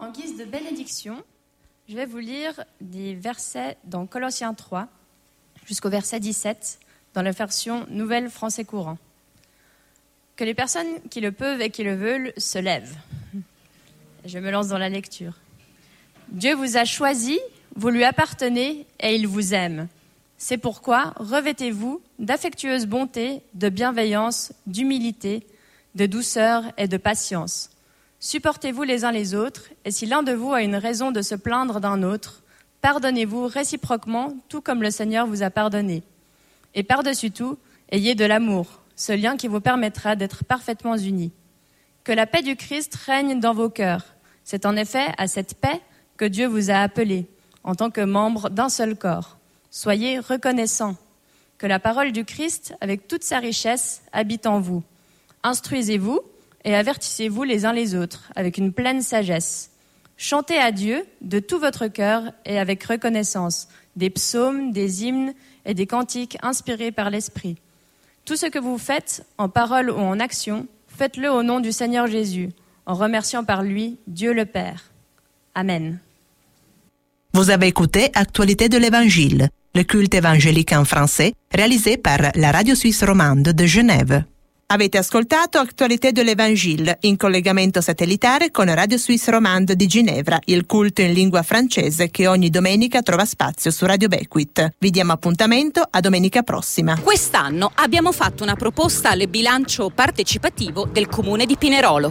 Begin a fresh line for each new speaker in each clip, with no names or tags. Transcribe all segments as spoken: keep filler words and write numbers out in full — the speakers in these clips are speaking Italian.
En guise de bénédiction, je vais vous lire des versets dans Colossiens trois jusqu'au verset dix-sept dans la version Nouvelle Français Courant. Que les personnes qui le peuvent et qui le veulent se lèvent. Je me lance dans la lecture. Dieu vous a choisi, vous lui appartenez et il vous aime. C'est pourquoi revêtez-vous d'affectueuse bonté, de bienveillance, d'humilité, de douceur et de patience. Supportez-vous les uns les autres, et si l'un de vous a une raison de se plaindre d'un autre, pardonnez-vous réciproquement, tout comme le Seigneur vous a pardonné. Et par-dessus tout, ayez de l'amour, ce lien qui vous permettra d'être parfaitement unis. Que la paix du Christ règne dans vos cœurs. C'est en effet à cette paix que Dieu vous a appelés, en tant que membres d'un seul corps. Soyez reconnaissants. Que la parole du Christ, avec toute sa richesse, habite en vous. Instruisez-vous et avertissez-vous les uns les autres, avec une pleine sagesse. Chantez à Dieu de tout votre cœur et avec reconnaissance, des psaumes, des hymnes et des cantiques inspirés par l'Esprit. Tout ce que vous faites, en parole ou en action, faites-le au nom du Seigneur Jésus, en remerciant par lui Dieu le Père. Amen.
Vous avez écouté Actualité de l'Évangile, le culte évangélique en français, réalisé par la Radio Suisse Romande de Genève. Avete ascoltato Actualité de l'Évangile in collegamento satellitare con Radio Suisse Romande di Ginevra, il culto in lingua francese che ogni domenica trova spazio su Radio Becquith. Vi diamo appuntamento a domenica prossima.
Quest'anno abbiamo fatto una proposta al bilancio partecipativo del Comune di Pinerolo.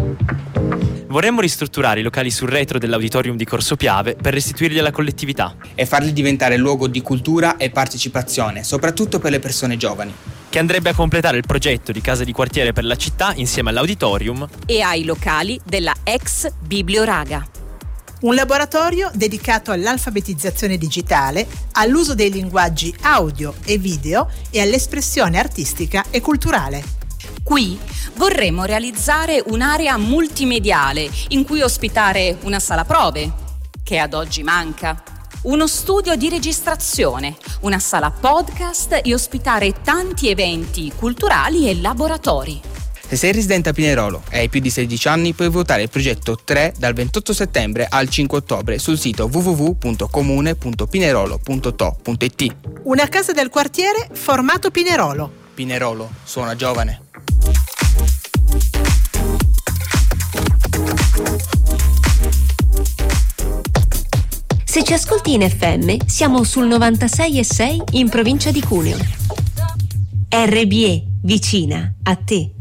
Vorremmo ristrutturare i locali sul retro dell'auditorium di Corso Piave per restituirli alla collettività
e farli diventare luogo di cultura e partecipazione, soprattutto per le persone giovani.
Che andrebbe a completare il progetto di casa di quartiere per la città insieme all'auditorium
e ai locali della ex Biblioraga.
Un laboratorio dedicato all'alfabetizzazione digitale, all'uso dei linguaggi audio e video e all'espressione artistica e culturale.
Qui vorremmo realizzare un'area multimediale in cui ospitare una sala prove, che ad oggi manca, uno studio di registrazione, una sala podcast e ospitare tanti eventi culturali e laboratori.
Se sei residente a Pinerolo e hai più di sedici anni, puoi votare il progetto tre dal ventotto settembre al cinque ottobre sul sito w w w punto comune punto pinerolo punto to punto i t.
Una casa del quartiere formato Pinerolo.
Pinerolo suona giovane.
Se ci ascolti in F M, siamo sul novantasei virgola sei in provincia di Cuneo. R B E, vicina a te.